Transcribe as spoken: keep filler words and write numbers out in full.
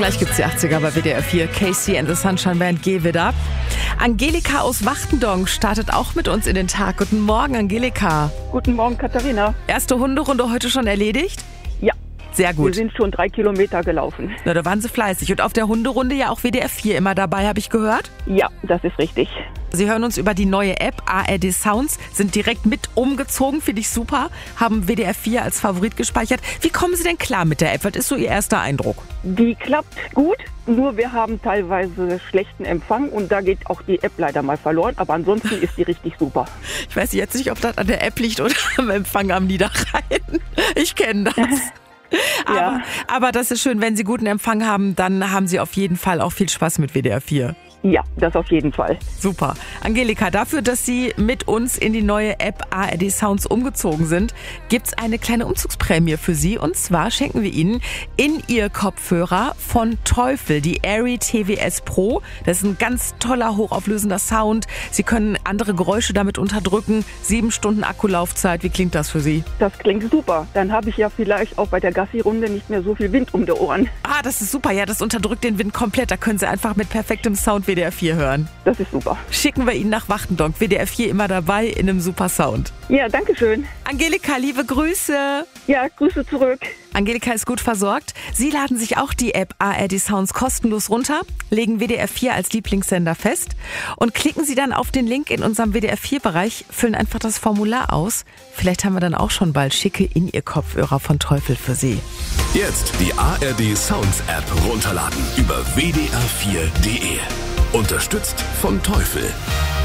Gleich gibt's die achtziger bei W D R vier. Casey and the Sunshine Band, Give It Up. Angelika aus Wachtendonk startet auch mit uns in den Tag. Guten Morgen, Angelika. Guten Morgen, Katharina. Erste Hunderunde heute schon erledigt? Ja. Sehr gut. Wir sind schon drei Kilometer gelaufen. Na, da waren Sie fleißig. Und auf der Hunderunde ja auch W D R vier immer dabei, habe ich gehört? Ja, das ist richtig. Sie hören uns über die neue App A R D Sounds, sind direkt mit umgezogen, finde ich super, haben W D R vier als Favorit gespeichert. Wie kommen Sie denn klar mit der App? Was ist so Ihr erster Eindruck? Die klappt gut, nur wir haben teilweise schlechten Empfang und da geht auch die App leider mal verloren, aber ansonsten ist die richtig super. Ich weiß jetzt nicht, ob das an der App liegt oder am Empfang am Niederrhein. Ich kenne das. Aber, Ja. aber das ist schön, wenn Sie guten Empfang haben, dann haben Sie auf jeden Fall auch viel Spaß mit W D R vier. Ja, das auf jeden Fall. Super. Angelika, dafür, dass Sie mit uns in die neue App A R D Sounds umgezogen sind, gibt's eine kleine Umzugsprämie für Sie. Und zwar schenken wir Ihnen in Ihr Kopfhörer von Teufel die Airy T W S Pro. Das ist ein ganz toller, hochauflösender Sound. Sie können andere Geräusche damit unterdrücken. Sieben Stunden Akkulaufzeit. Wie klingt das für Sie? Das klingt super. Dann habe ich ja vielleicht auch bei der Gassi-Runde nicht mehr so viel Wind um die Ohren. Ah, das ist super. Ja, das unterdrückt den Wind komplett. Da können Sie einfach mit perfektem Sound W D R vier hören. Das ist super. Schicken wir Ihnen nach Wachtendonk. W D R vier immer dabei in einem super Sound. Ja, danke schön. Angelika, liebe Grüße. Ja, Grüße zurück. Angelika ist gut versorgt. Sie laden sich auch die App A R D Sounds kostenlos runter, legen W D R vier als Lieblingssender fest und klicken Sie dann auf den Link in unserem W D R vier Bereich, füllen einfach das Formular aus. Vielleicht haben wir dann auch schon bald schicke in Ihr Kopfhörer von Teufel für Sie. Jetzt die A R D Sounds App runterladen über w d r vier punkt d e. Unterstützt von Teufel.